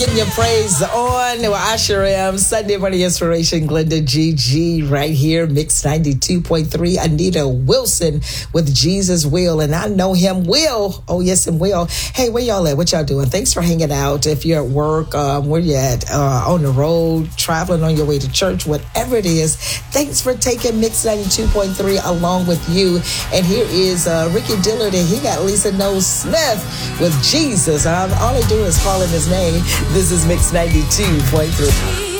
getting your praise on. Well, I sure am. Sunday Morning Inspiration, Glenda GG right here. Mix 92.3. Anita Wilson with Jesus Will. And I know him will. Oh, yes, and will. Hey, where y'all at? What y'all doing? Thanks for hanging out. If you're at work, where you at? On the road, traveling on your way to church, whatever it is. Thanks for taking Mix 92.3 along with you. And here is Ricky Dillard, and he got Lisa Knowles Smith with Jesus. All they do is call him his name. This is Mix 92.3.